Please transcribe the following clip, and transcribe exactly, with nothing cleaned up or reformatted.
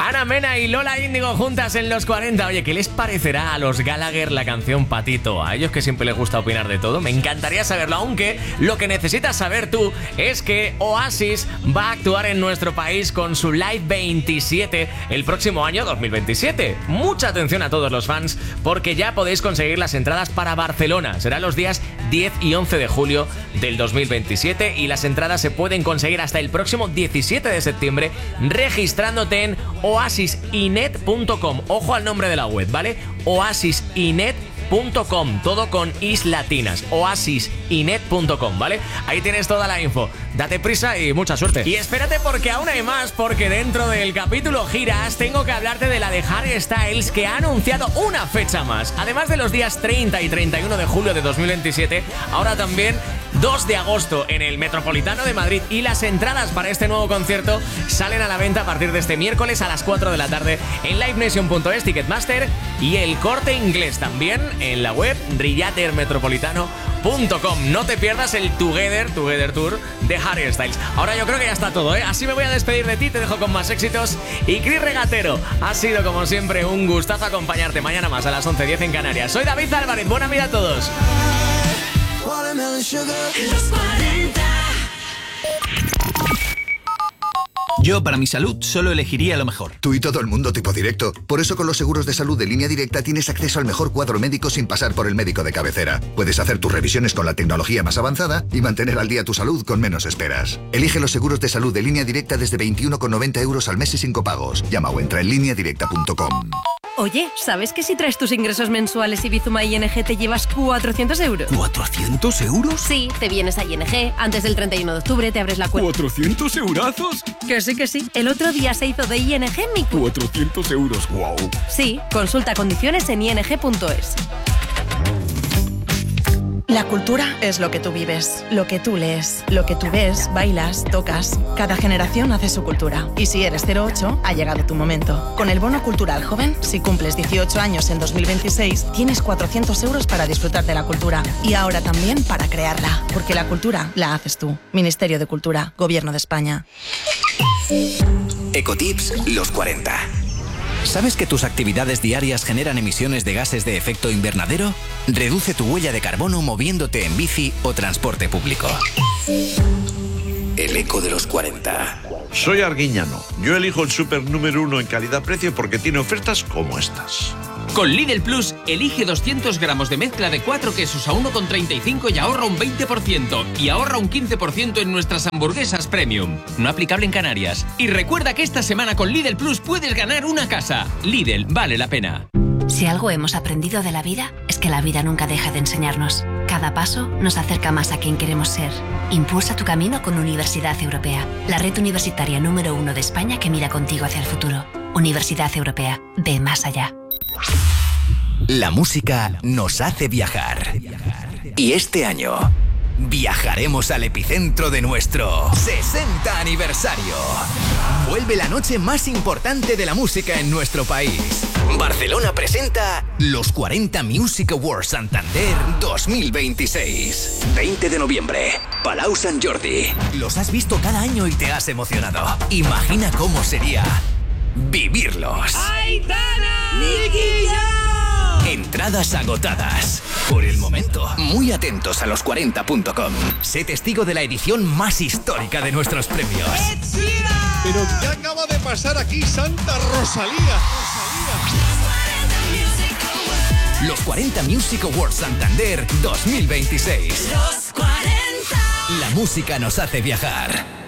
Ana Mena y Lola Índigo juntas en los cuarenta. Oye, ¿qué les parecerá a los Gallagher la canción Patito? A ellos que siempre les gusta opinar de todo. Me encantaría saberlo, aunque lo que necesitas saber tú es que Oasis va a actuar en nuestro país con su Live veintisiete el próximo año dos mil veintisiete. Mucha atención a todos los fans porque ya podéis conseguir las entradas para Barcelona. Será los días diez y once de julio del dos mil veintisiete y las entradas se pueden conseguir hasta el próximo diecisiete de septiembre registrándote en oasis y net punto com. Ojo al nombre de la web, ¿vale? oasis y net punto com, todo con is latinas, oasis y net punto com, ¿vale? Ahí tienes toda la info. Date prisa y mucha suerte. Y espérate porque aún hay más, porque dentro del capítulo giras tengo que hablarte de la de Harry Styles, que ha anunciado una fecha más. Además de los días treinta y treinta y uno de julio de dos mil veintisiete, ahora también dos de agosto en el Metropolitano de Madrid, y las entradas para este nuevo concierto salen a la venta a partir de este miércoles a las cuatro de la tarde en live nation punto es, Ticketmaster y El Corte Inglés, también en la web rillater metropolitano punto com. No te pierdas el Together, Together Tour de Harry Styles. Ahora yo creo que ya está todo, ¿eh? Así me voy a despedir de ti, te dejo con más éxitos. Y Chris Regatero, ha sido como siempre un gustazo acompañarte mañana más a las once diez en Canarias. Soy David Álvarez, buena vida a todos. Yo, para mi salud, solo elegiría lo mejor. Tú y todo el mundo tipo directo. Por eso con los seguros de salud de Línea Directa tienes acceso al mejor cuadro médico sin pasar por el médico de cabecera. Puedes hacer tus revisiones con la tecnología más avanzada y mantener al día tu salud con menos esperas. Elige los seguros de salud de Línea Directa desde veintiuno con noventa euros al mes y sin copagos. Llama o entra en línea directa punto com. Oye, ¿sabes que si traes tus ingresos mensuales y Bizuma I N G te llevas cuatrocientos euros? ¿cuatrocientos euros? Sí, te vienes a I N G, antes del treinta y uno de octubre te abres la cuenta. ¿cuatrocientos eurazos? Que sí, que sí. El otro día se hizo de I N G mi... cuatrocientos euros, wow. Sí, consulta condiciones en i n g punto es. La cultura es lo que tú vives, lo que tú lees, lo que tú ves, bailas, tocas. Cada generación hace su cultura. Y si eres cero ocho, ha llegado tu momento. Con el Bono Cultural Joven, si cumples dieciocho años en dos mil veintiséis, tienes cuatrocientos euros para disfrutar de la cultura. Y ahora también para crearla. Porque la cultura la haces tú. Ministerio de Cultura, Gobierno de España. Ecotips los cuarenta. ¿Sabes que tus actividades diarias generan emisiones de gases de efecto invernadero? Reduce tu huella de carbono moviéndote en bici o transporte público. El eco de los cuarenta. Soy Arguiñano. Yo elijo el súper número uno en calidad-precio porque tiene ofertas como estas. Con Lidl Plus, elige doscientos gramos de mezcla de cuatro quesos a uno con treinta y cinco y ahorra un veinte por ciento. Y ahorra un quince por ciento en nuestras hamburguesas premium. No aplicable en Canarias. Y recuerda que esta semana con Lidl Plus puedes ganar una casa. Lidl, vale la pena. Si algo hemos aprendido de la vida, es que la vida nunca deja de enseñarnos. Cada paso nos acerca más a quien queremos ser. Impulsa tu camino con Universidad Europea, la red universitaria número uno de España que mira contigo hacia el futuro. Universidad Europea, ve más allá. La música nos hace viajar. Y este año viajaremos al epicentro de nuestro sesenta aniversario. Vuelve la noche más importante de la música en nuestro país. Barcelona presenta los cuarenta Music Awards Santander dos mil veintiséis. veinte de noviembre, Palau Sant Jordi. Los has visto cada año y te has emocionado. Imagina cómo sería vivirlos. ¡Aitana! ¡Nicky Jam! Entradas agotadas. Por el momento, muy atentos a los cuarenta punto com. Sé testigo de la edición más histórica de nuestros premios. Pero ¿qué acaba de pasar aquí, Santa Rosalía? Los cuarenta Music Awards Santander dos mil veintiséis. Los cuarenta. La música nos hace viajar.